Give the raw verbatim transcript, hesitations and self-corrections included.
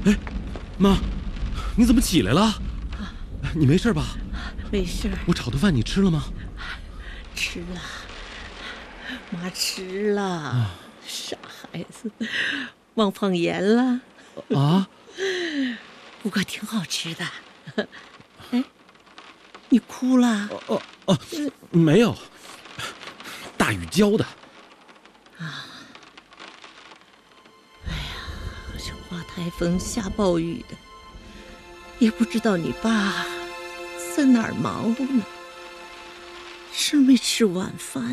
哎，妈，你怎么起来了？你没事吧？ 没事。 我炒的饭你吃了吗？ 吃了，妈吃了。啊、傻孩子，忘放盐了。 啊？ 不过挺好吃的。哎，你哭了？ 哦哦哦，没有，大雨浇的。 啊！哎呀，这刮台风下暴雨的，也不知道你爸在哪儿忙活呢。吃没吃晚饭？